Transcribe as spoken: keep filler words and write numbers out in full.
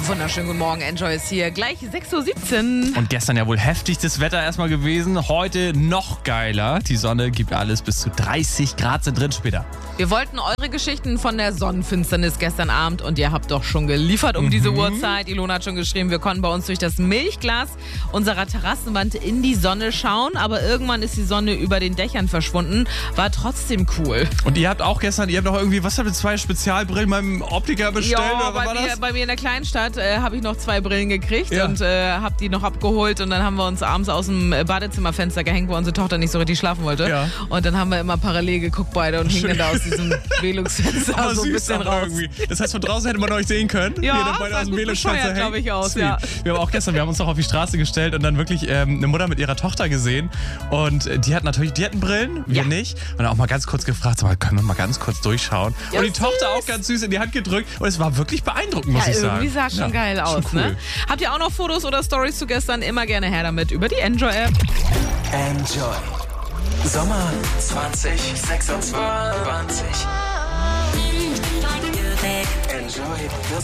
Wunderschönen guten Morgen, Enjoy ist hier. Gleich sechs Uhr siebzehn. Und gestern ja wohl heftigstes Wetter erstmal gewesen. Heute noch geiler. Die Sonne gibt alles, bis zu dreißig Grad sind drin später. Wir wollten eure Geschichten von der Sonnenfinsternis gestern Abend und ihr habt doch schon geliefert um mhm. diese Uhrzeit. Ilona hat schon geschrieben, wir konnten bei uns durch das Milchglas unserer Terrassenwand in die Sonne schauen, aber irgendwann ist die Sonne über den Dächern verschwunden. War trotzdem cool. Und ihr habt auch gestern, ihr habt noch irgendwie, was habt ihr, zwei Spezialbrillen beim Optiker bestellt? Ja, oder was bei, war mir, das? bei mir in der Kleinstadt äh, habe ich noch zwei Brillen gekriegt Ja. und äh, habe die noch abgeholt und dann haben wir uns abends aus dem Badezimmerfenster gehängt, wo unsere Tochter nicht so richtig schlafen wollte. Ja. Und dann haben wir immer parallel geguckt beide und hingen dann da aus diesem Velux-Fenster Aber so ein süß bisschen auch raus. irgendwie. Das heißt, von draußen hätte man euch sehen können. Ja, Ihr dann beide sah aus dem gut Velux-Fenster bescheuert, hängen. glaub ich, aus, Sweet. ja. Wir haben auch gestern, wir haben uns noch auf die Straße gestellt und dann wirklich ähm, eine Mutter mit ihrer Tochter gesehen. Und äh, die hat natürlich, die hatten Brillen, wir Ja. nicht. Und dann auch mal ganz kurz gefragt, sag mal, können wir mal ganz kurz durchschauen? Ja, und die süß. Tochter auch ganz süß in die Hand gedrückt. Und es war wirklich beeindruckend, muss Ja, ich sagen. irgendwie sah es schon Ja, geil schon aus, cool. ne? Habt ihr auch noch Fotos oder Stories zu gestern? Immer gerne her damit über die Enjoy-App. Enjoy. Sommer zwanzig sechsundzwanzig. Enjoy.